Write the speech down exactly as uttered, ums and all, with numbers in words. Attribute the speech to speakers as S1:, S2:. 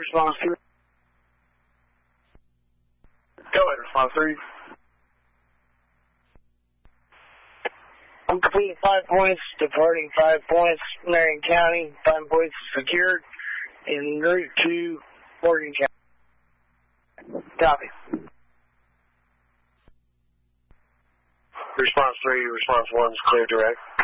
S1: response three.
S2: Go ahead, response three.
S1: I'm completing five points, departing five points, Marion County, five points secured, en route to Morgan County. Copy.
S2: Response three, response one is clear direct.